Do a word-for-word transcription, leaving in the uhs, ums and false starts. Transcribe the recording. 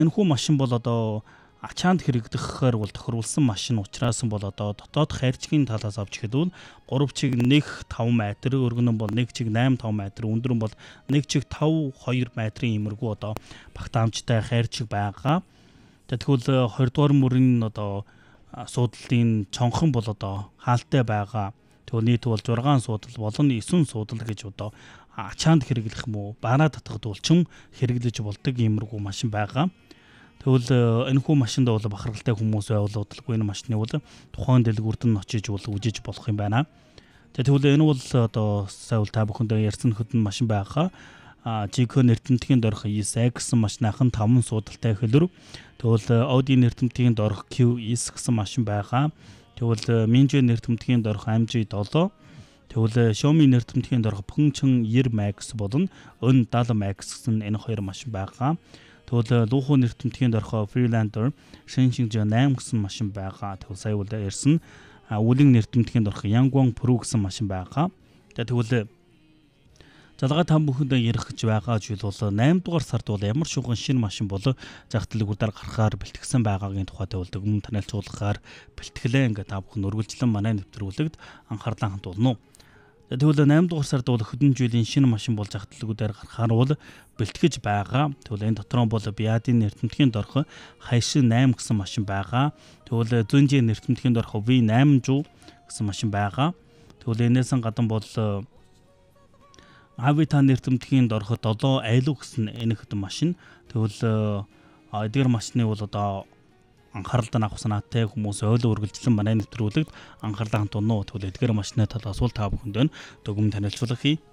Энэхүү машин бол одоо ачаанд хэрэгдэхээр бол тохируулсан машин учраас бол одоо дотоод хайрчгийн талаас авч ихэд бол гурав чиг нэг таван метр, өргөн нь бол нэг чиг найман таван метр, өндөр нь бол нэг чиг таван хоёр метрийн иймэрхүү одоо багтаамжтай хайрчиг байгаа. Тэгвэл хоёрдугаар мөрийн одоо суудлын чонхон бол одоо хаалттай байгаа. Тэгвэл нийт бол зургаан суудал болон эсвэн суудал гэж одоо ачаанд хэрэглэх юм уу, бараа татгад улчим хэрэглэж болдог иймэрхүү машин байгаа. Тэгвэл энэхүү машинд бол бахархалтай хүмүүс байвал удалгүй энэ машины бол тухайн дэлгүүрт нь очиж бол үжиж болох юм байна. Тэгвэл энэ бол одоо сая бол та бүхэндээ ярьсан хөдөн машин байгаа. Жико нэртэмтгийн дорх и эс гэсэн машинахан таван суудалтай хөлөр. Тэгвэл Audi нэртэмтгийн дорх Q S гэсэн машин байгаа. Тэгвэл Minjo нэртэмтгийн дорх эм жи seven. Тэгвэл Xiaomi нэртэмтгийн дорх Pengcheng ninety Max болон N seventy Max гэсэн энэ хоёр машин байгаа. Тэгвэл Luhu нэртэмтгийн дорх Freelander Shenzhen eight гэсэн машин байгаа. Тэгвэл сая бол ярьсан Wuling нэртэмтгийн дорх Yangguang Pro гэсэн машин байгаа. Тэгвэл залгаа та бүхэндээ ярих гэж байгаа зүйл бол eight дугаар сард бол ямар шуган шинэ машин бол зах дэлгүүрээр гарахаар бэлтгэсэн байгаагийн тухайд бол өмнө танилцуулахаар бэлтгэлээ ингээд та бүхэн өргөлжлөн манай нэвтрүүлэгт анхаарлаа хандуулна. Тэгвэл eight дугаар сард бол хөдөн жилийн шинэ машин бол зах дэлгүүрээр гарахаар бол бэлтгэж байгаа. Тэгвэл энэ дотор нь бол Biadi нэртэмтгийн дорх Haishin eight гэсэн машин байгаа. Тэгвэл Zunji нэртэмтгийн дорх V eight hundred гэсэн машин байгаа. Тэгвэл энээс гадна бол Avita нэртэмтгийн дорх seven Alu гэсэн энэ хөдөн машин. Тэгвэл эдгээр машины бол одоо анхааралтай авах санаатай хүмүүс ойлоо үргэлжлэн манай нэвтрүүлэгт анхаарлаа хандуулна. Тэгвэл эдгээр машины талаас бол та бүхэнд дүгнэн танилцуулах хий.